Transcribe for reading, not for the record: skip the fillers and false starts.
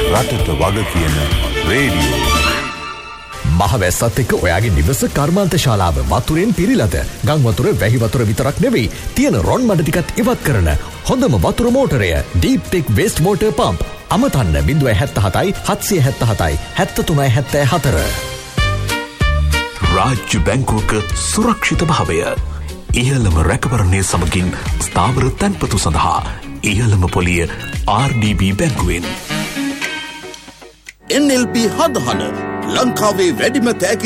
රටට වග කියන රේඩියෝ. මහවැස්සත් එක්ක ඔයාගේ නිවස කර්මාන්ත ශාලාව වතුරෙන් පිරීලාද? ගම් වතුර වැහි වතුර විතරක් නෙවෙයි තියෙන රොන් මඩ ටිකත් ඉවත් කරන හොඳම වතුර මෝටරය Deep Tech Waste Water Pump. අමතන්න 077 777 7374. රාජ්‍ය බැංකුවක සුරක්ෂිත භාවය. ඉහළම රැකවරණය සමගින් ස්ථාවර තැන්පතු සඳහා ඉහළම පොලිය RDB බැංකුවෙන්. NLB හදහන ලංකාවේ වැඩිම තෑගි